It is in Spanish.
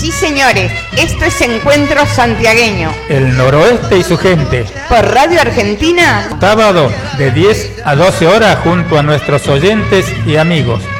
Sí, señores, esto es Encuentro Santiagueño. El noroeste y su gente. Por Radio Argentina. Sábado de 10 a 12 horas junto a nuestros oyentes y amigos.